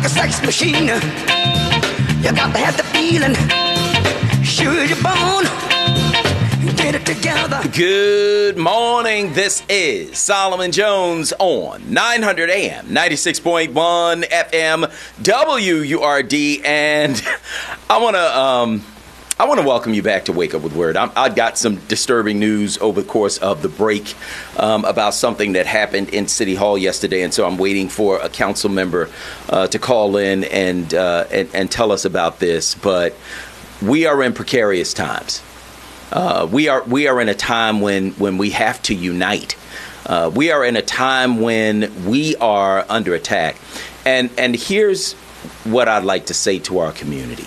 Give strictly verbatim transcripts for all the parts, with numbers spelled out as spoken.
a sex machine. You got to have the feeling. Sure you're born. Get it together. Good morning. This is Solomon Jones on nine hundred A M, ninety-six point one F M, W U R D, and I want to um, I want to welcome you back to Wake Up with Word. I'm, I got some disturbing news over the course of the break um, about something that happened in City Hall yesterday, and so I'm waiting for a council member uh, to call in and, uh, and and tell us about this. But we are in precarious times. Uh, we are we are in a time when when we have to unite. Uh, we are in a time when we are under attack. And and here's what I'd like to say to our community.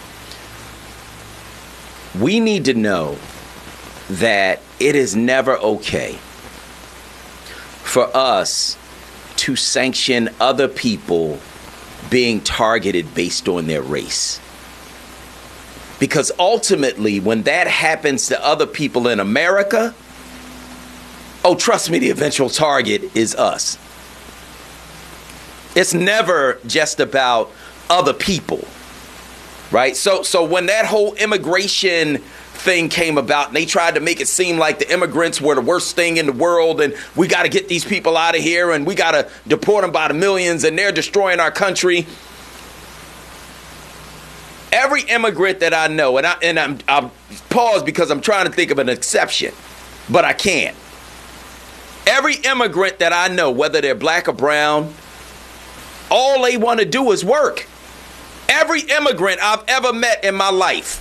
We need to know that it is never okay for us to sanction other people being targeted based on their race. Because ultimately, when that happens to other people in America, oh, trust me, the eventual target is us. It's never just about other people, right? So, so when that whole immigration thing came about and they tried to make it seem like the immigrants were the worst thing in the world and we got to get these people out of here and we got to deport them by the millions and they're destroying our country. Every immigrant that I know, and, I, and I'm, I'll pause because I'm trying to think of an exception, but I can't. Every immigrant that I know, whether they're black or brown, all they want to do is work. Every immigrant I've ever met in my life,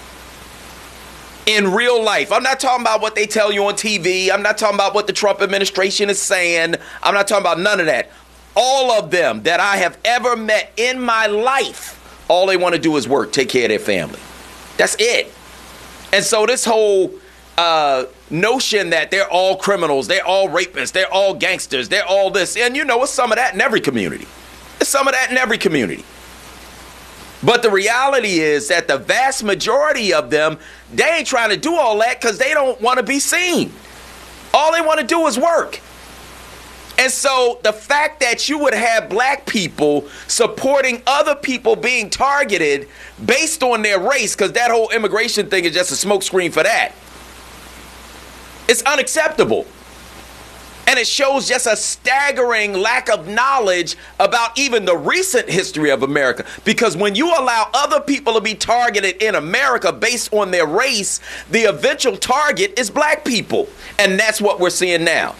in real life, I'm not talking about what they tell you on T V. I'm not talking about what the Trump administration is saying. I'm not talking about none of that. All of them that I have ever met in my life, all they want to do is work, take care of their family. That's it. And so this whole uh, notion that they're all criminals, they're all rapists, they're all gangsters, they're all this. And you know, it's some of that in every community. It's some of that in every community. But the reality is that the vast majority of them, they ain't trying to do all that because they don't want to be seen. All they want to do is work. And so the fact that you would have black people supporting other people being targeted based on their race, because that whole immigration thing is just a smokescreen for that, it's unacceptable. And it shows just a staggering lack of knowledge about even the recent history of America. Because when you allow other people to be targeted in America based on their race, the eventual target is black people. And that's what we're seeing now,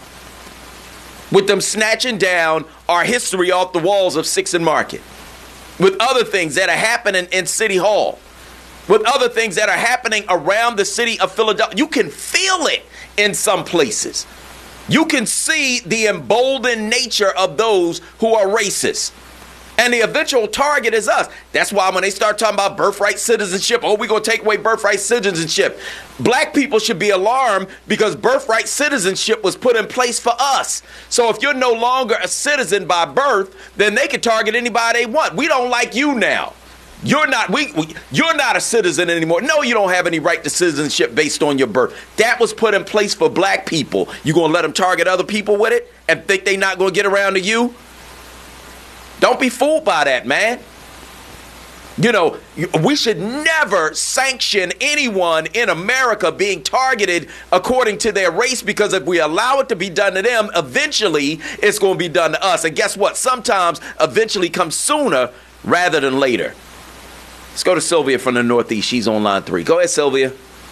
with them snatching down our history off the walls of Sixth and Market, with other things that are happening in City Hall, with other things that are happening around the city of Philadelphia. You can feel it in some places. You can see the emboldened nature of those who are racist. And the eventual target is us. That's why when they start talking about birthright citizenship, oh, we're going to take away birthright citizenship. Black people should be alarmed because birthright citizenship was put in place for us. So if you're no longer a citizen by birth, then they can target anybody they want. We don't like you now. You're not we, we you're not a citizen anymore. No, you don't have any right to citizenship based on your birth. That was put in place for black people. You going to let them target other people with it and think they not going to get around to you? Don't be fooled by that, man. You know, we should never sanction anyone in America being targeted according to their race, because if we allow it to be done to them, eventually it's going to be done to us. And guess what? Sometimes eventually comes sooner rather than later. Let's go to Sylvia from the Northeast. She's on line three. Go ahead, Sylvia.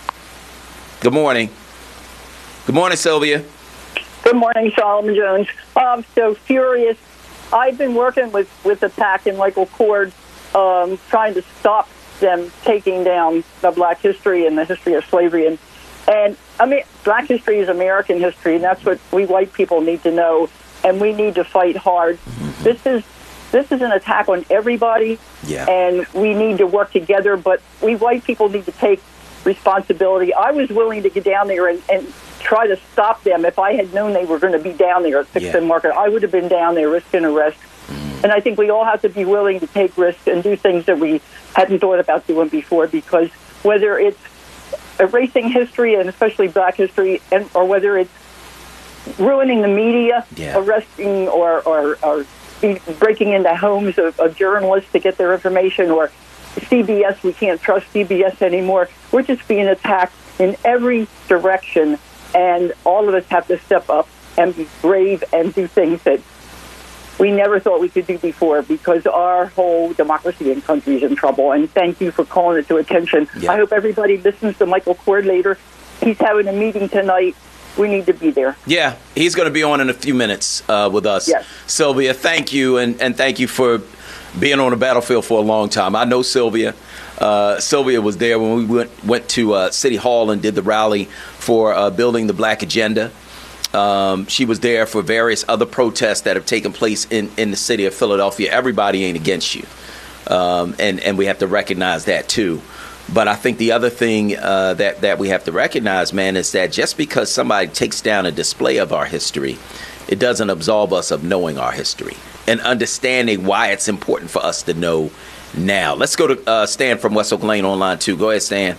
Good morning. Good morning, Sylvia. Good morning, Solomon Jones. I'm so furious. I've been working with, with the PAC and Michael Cord, um, trying to stop them taking down the black history and the history of slavery. And, and I mean, black history is American history, and that's what we white people need to know, and we need to fight hard. Mm-hmm. This is this is an attack on everybody, yeah. And we need to work together, but we white people need to take responsibility. I was willing to get down there and, and try to stop them. If I had known they were going to be down there at Sixth yeah. and Market, I would have been down there risking arrest. Mm. And I think we all have to be willing to take risks and do things that we hadn't thought about doing before, because whether it's erasing history, and especially black history, and or whether it's ruining the media, yeah. arresting or, or, or breaking into homes of, of journalists to get their information, or C B S, we can't trust C B S anymore. We're just being attacked in every direction, and all of us have to step up and be brave and do things that we never thought we could do before, because our whole democracy and country is in trouble. And thank you for calling it to attention. Yeah. I hope everybody listens to Michael Cord later. He's having a meeting tonight. We need to be there. Yeah, he's going to be on in a few minutes uh, with us. Yes. Sylvia, thank you, and, and thank you for being on the battlefield for a long time. I know Sylvia. Uh, Sylvia was there when we went, went to uh, City Hall and did the rally for uh, building the Black Agenda. Um, she was there for various other protests that have taken place in, in the city of Philadelphia. Everybody ain't against you, um, and, and we have to recognize that, too. But I think the other thing uh, that, that we have to recognize, man, is that just because somebody takes down a display of our history, it doesn't absolve us of knowing our history and understanding why it's important for us to know now. Let's go to uh, Stan from West Oak Lane on line two. Go ahead, Stan.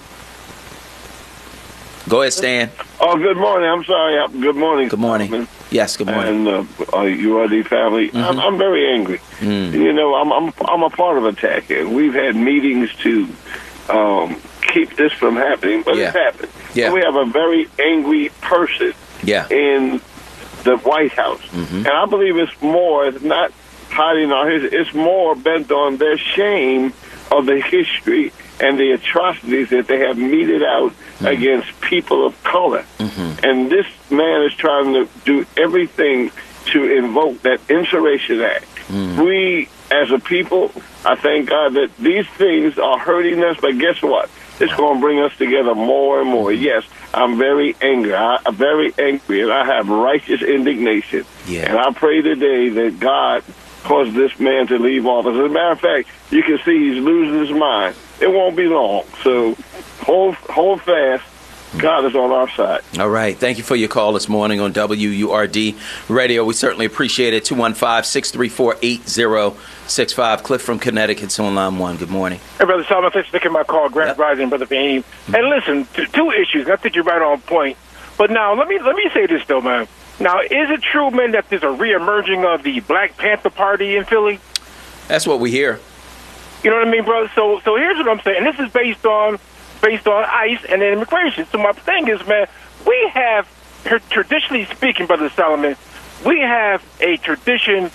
Go ahead, Stan. Oh, good morning. I'm sorry. Good morning. Good morning. Solomon. Yes, good morning. And uh, uh, U R D family. Mm-hmm. I'm, I'm very angry. Mm. You know, I'm, I'm I'm a part of attack, and we've had meetings to um, keep this from happening, but yeah. it's happened. Yeah. We have a very angry person yeah. in the White House, mm-hmm. and I believe it's more. It's not hiding our history. It's more bent on their shame of the history and the atrocities that they have meted out mm-hmm. against people of color. Mm-hmm. And this man is trying to do everything to invoke that Insurrection Act. Mm-hmm. We, as a people, I thank God that these things are hurting us, but guess what? It's going to bring us together more and more. Yes, I'm very angry. I, I'm very angry, and I have righteous indignation. Yeah. And I pray today that God cause this man to leave office. As a matter of fact, you can see he's losing his mind. It won't be long. So hold hold fast. God is on our side. All right. Thank you for your call this morning on W U R D Radio. We certainly appreciate it. two one five, six three four, eight zero six five. Cliff from Connecticut's on line one. Good morning. Hey, Brother Solomon. Thanks for taking my call. Grand yep. Rising, Brother Fahim. Mm-hmm. Hey, listen, t- two issues. I think you're right on point. But now, let me let me say this, though, man. Now, is it true, man, that there's a reemerging of the Black Panther Party in Philly? That's what we hear. You know what I mean, brother? So so here's what I'm saying. And this is based on based on ICE and immigration. So my thing is, man, we have, traditionally speaking, Brother Solomon, we have a tradition,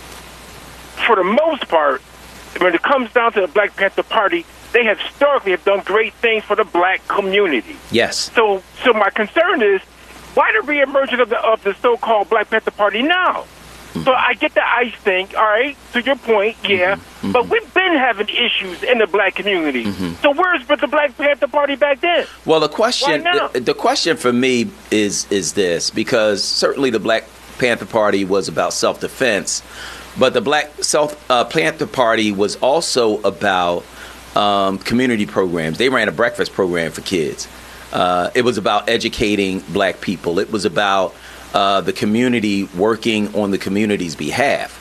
for the most part, when it comes down to the Black Panther Party, they have historically have done great things for the black community. Yes. So so my concern is, why the reemergence of the, of the so-called Black Panther Party now? Mm-hmm. So I get the ICE thing, all right, to your point, yeah, mm-hmm. but we've been having issues in the black community. Mm-hmm. So where's the Black Panther Party back then? Well, the question the, the question for me is is this, because certainly the Black Panther Party was about self-defense, but the Black Self uh, Panther Party was also about um, community programs. They ran a breakfast program for kids. Uh, it was about educating black people. It was about uh, the community working on the community's behalf.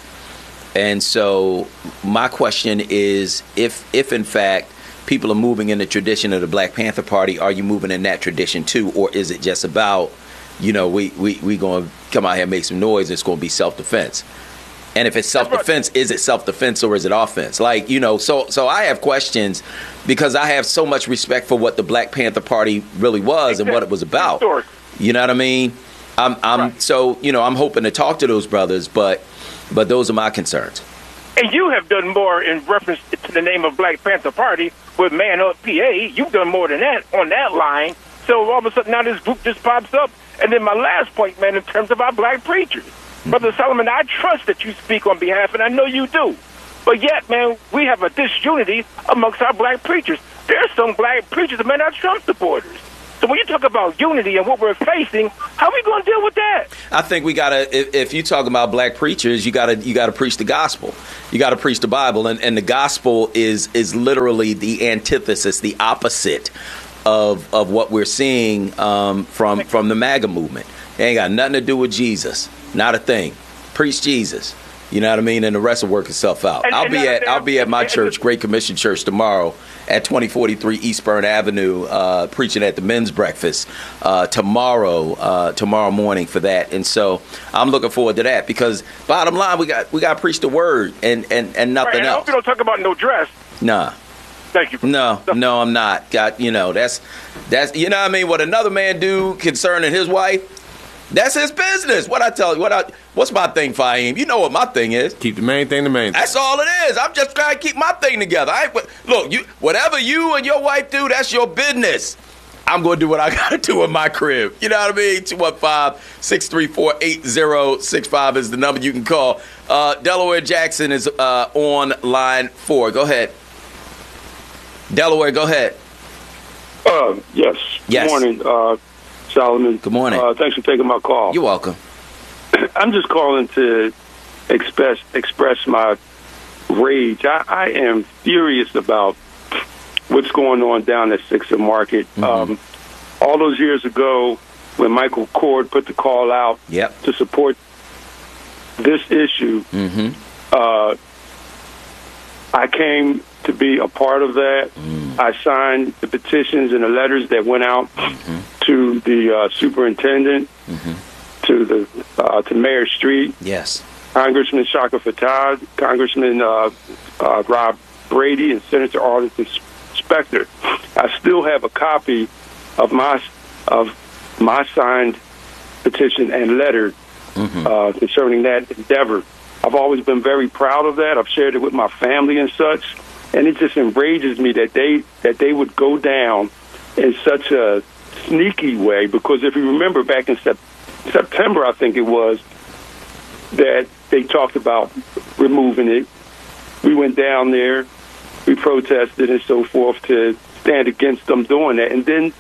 And so my question is, if, if in fact, people are moving in the tradition of the Black Panther Party, are you moving in that tradition too? Or is it just about, you know, we we, we going to come out here and make some noise, it's going to be self-defense? And if it's self-defense, is it self-defense or is it offense? Like, you know, so so I have questions because I have so much respect for what the Black Panther Party really was and what it was about. You know what I mean? I'm, I'm right. So, you know, I'm hoping to talk to those brothers, but but those are my concerns. And you have done more in reference to the name of Black Panther Party with Man Up P A. You've done more than that on that line. So all of a sudden now this group just pops up. And then my last point, man, in terms of our black preachers. Mm-hmm. Brother Solomon, I trust that you speak on behalf, and I know you do. But yet, man, we have a disunity amongst our black preachers. There are some black preachers that may not Trump supporters. So when you talk about unity and what we're facing, how are we going to deal with that? I think we got to, if, if you talk about black preachers, you got to you got to preach the gospel. You got to preach the Bible. And, and the gospel is is literally the antithesis, the opposite of of what we're seeing um, from, from the MAGA movement. It ain't got nothing to do with Jesus. Not a thing. Preach Jesus. You know what I mean? And the rest will work itself out. And- I'll and be now- at now- I'll be at my and- church, Great Commission Church, tomorrow at twenty forty-three East Burn Avenue, uh, preaching at the men's breakfast uh, tomorrow uh, tomorrow morning for that. And so I'm looking forward to that, because bottom line, we got we got to preach the word and and, and nothing Right, and I else. hope you don't talk about no dress. Nah. Thank you. No, no, I'm not. Got you know that's that's you know what I mean. What another man do concerning his wife, that's his business. What I tell you, what I what's my thing, Fahim? You know what my thing is. Keep the main thing the main thing. That's all it is. I'm just trying to keep my thing together. I ain't, look, you whatever you and your wife do, that's your business. I'm going to do what I got to do in my crib. You know what I mean? two one five, six three four, eight zero six five is the number you can call. Uh, Delaware Jackson is uh, on line four. Go ahead. Delaware, go ahead. Uh, yes. Yes. Good morning, uh, Solomon. Good morning. Uh, thanks for taking my call. You're welcome. I'm just calling to express express my rage. I, I am furious about what's going on down at Sixth and Market. Mm-hmm. Um, all those years ago, when Michael Cord put the call out Yep. to support this issue, Mm-hmm. uh, I came to be a part of that. Mm. I signed the petitions and the letters that went out Mm-hmm. to the uh, superintendent, Mm-hmm. to the uh, to Mayor Street, Yes. Congressman Shaka Fattah, Congressman uh, uh, Rob Brady, and Senator Arlington Specter. I still have a copy of my of my signed petition and letter Mm-hmm. uh, concerning that endeavor. I've always been very proud of that. I've shared it with my family and such, and it just enrages me that they that they would go down in such a sneaky way. Because if you remember back in sep- September, I think it was, that they talked about removing it. We went down there, we protested and so forth to stand against them doing that, and then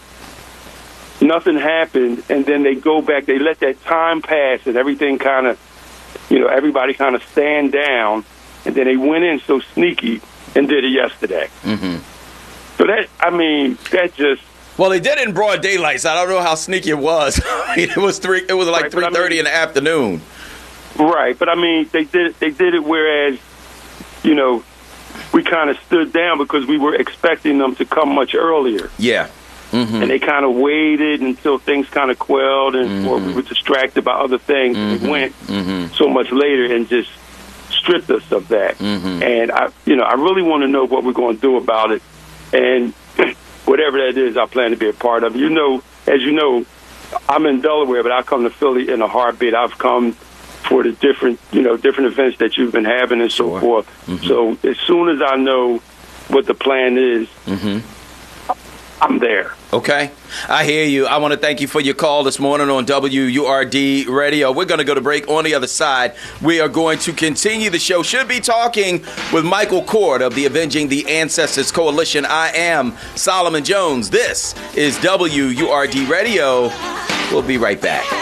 nothing happened. And then they go back, they let that time pass, and everything kind of, you know, everybody kind of stand down, and then they went in so sneaky and did it yesterday. Mm-hmm. So that, I mean, that just. Well, they did it in broad daylight, so I don't know how sneaky it was. I mean, it was three. It was like Right, but three I thirty mean- in the afternoon. Right, but I mean, they did they did it whereas, you know, we kind of stood down because we were expecting them to come much earlier, Yeah. Mm-hmm. and they kind of waited until things kind of quelled, and or we were distracted by other things. And they went Mm-hmm. so much later and just stripped us of that. Mhm. And I, you know, I really want to know what we're going to do about it, and whatever that is, I plan to be a part of. You know, as you know, I'm in Delaware, but I come to Philly in a heartbeat. I've come for the different, you know, different events that you've been having and Sure. so forth. Mhm. So as soon as I know what the plan is, Mm-hmm. I'm there. Okay. I hear you. I want to thank you for your call this morning on W U R D Radio. We're going to go to break. On the other side, we are going to continue the show. Should be talking with Michael Cord of the Avenging the Ancestors Coalition. I am Solomon Jones. This is W U R D Radio. We'll be right back.